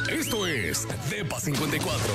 Esto es Depa 54.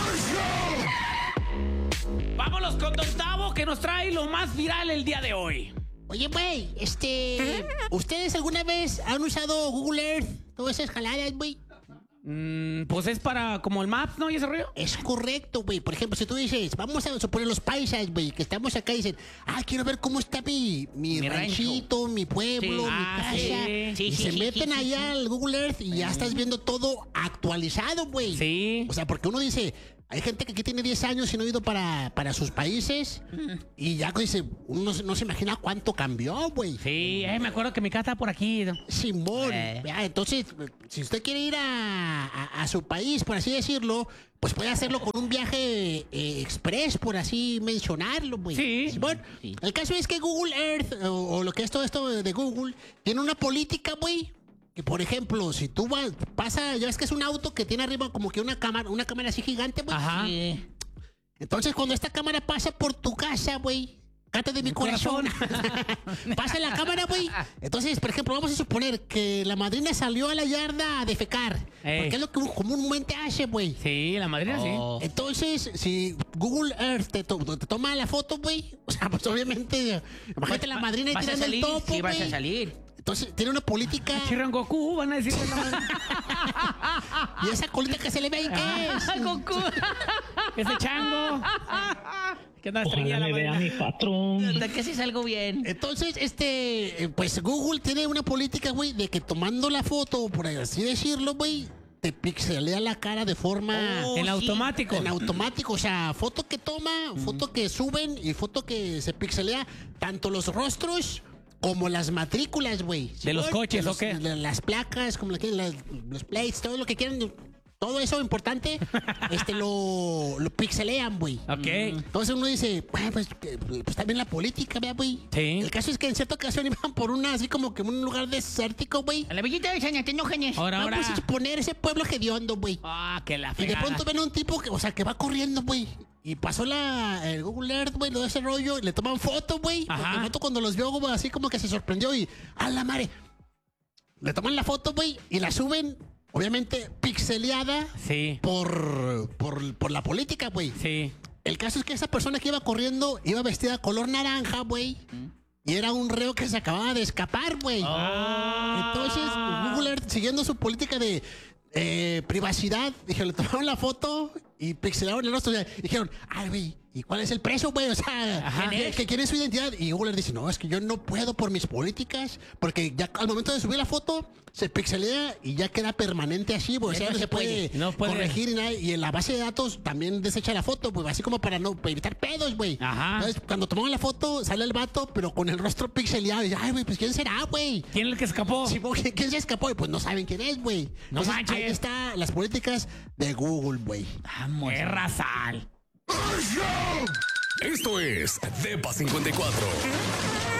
Vámonos con Don Tavo, que nos trae lo más viral el día de hoy. Oye, güey, ¿ustedes alguna vez han usado Google Earth? Todas esas jaladas, güey. Pues es para como el Maps, ¿no? ¿Y ese rollo? Es correcto, güey. Por ejemplo, si tú dices, vamos a suponer los paisas, güey, que estamos acá y dicen, quiero ver cómo está mi ranchito, mi pueblo, Sí. mi casa. Sí. Y se meten allá al Google Earth y ya estás viendo todo actualizado, güey. Sí. O sea, porque uno dice, hay gente que aquí tiene 10 años y no ha ido para sus países y ya dice, uno no se imagina cuánto cambió, güey. Sí, me acuerdo que mi casa está por aquí. Simón. Entonces, si usted quiere ir a su país, por así decirlo, pues puede hacerlo con un viaje express, por así mencionarlo, güey. Sí. Simón. Sí. El caso es que Google Earth, o lo que es todo esto de Google, tiene una política, güey. Que por ejemplo, si tú ya ves que es un auto que tiene arriba como que una cámara así gigante, güey. Ajá. Sí. Entonces, cuando esta cámara pasa por tu casa, güey, cata de mi corazón, pasa la cámara, güey. Entonces, por ejemplo, vamos a suponer que la madrina salió a la yarda a defecar. Porque es lo que comúnmente hace, güey. Sí, la madrina sí. Entonces, si Google Earth te toma la foto, güey, o sea, pues obviamente, imagínate la madrina ahí tirando el topo, sí, vas a güey. salir. Entonces, tiene una política. Chirran Goku, van a decir. ¿Y esa colita que se le ve ahí qué es? Goku. Ese chango. ¿Qué tal, Ojalá me vea mi patrón. ¿De qué si salgo bien? Entonces, pues Google tiene una política, güey, de que tomando la foto, por así decirlo, güey, te pixelea la cara de forma... En automático. En automático, o sea, foto que toma, foto que suben y foto que se pixelea, tanto los rostros como las matrículas, güey. ¿De los coches o qué? Las placas, como los plates, todo lo que quieran... Todo eso importante, lo pixelean, güey. Ok. Entonces uno dice, bueno, pues también la política, ¿verdad, güey? Sí. El caso es que en cierta ocasión iban por así como que un lugar desértico, güey. A la villita de Sañate, no genes. Ahora. Pues exponer ese pueblo hediondo, güey. Que la Y de fregada. pronto ven a un tipo que va corriendo, güey. Y pasó el Google Earth, güey, lo de ese rollo, y le toman foto, güey. Ajá. El vato cuando los vio, güey, así como que se sorprendió y, ¡a la madre! Le toman la foto, güey, y la suben, obviamente, pixeleada. Sí. Por la política, güey. Sí. El caso es que esa persona que iba corriendo iba vestida color naranja, güey. Y era un reo que se acababa de escapar, güey. Entonces, Google Earth, siguiendo su política de privacidad, le tomaron la foto y pixelaron el rostro. Dijeron, güey, ¿y cuál es el precio, güey? O sea, ¿quién es su identidad? Y Google Earth dice, no, es que yo no puedo por mis políticas, porque ya al momento de subir la foto, se pixelea y ya queda permanente así, güey. O sea, no se puede corregir y nada. Y en la base de datos también desecha la foto, pues así como para evitar pedos, güey. Ajá. Entonces, cuando tomaron la foto, sale el vato, pero con el rostro pixeleado. Y güey, pues ¿quién será, güey? ¿Quién es el que escapó? Sí, ¿quién se escapó? Y pues no saben quién es, güey. No Entonces, manches. ahí está las políticas de Google, güey. Vamos. ¡Qué rasal! Esto es Depa 54.